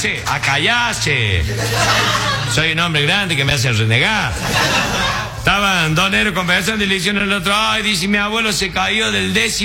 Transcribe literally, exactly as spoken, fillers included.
callarse, a callarse. Soy un hombre grande que me hace renegar. Estaban dos negros conversando y le dicen al otro, ay, dice, mi abuelo se cayó del décimo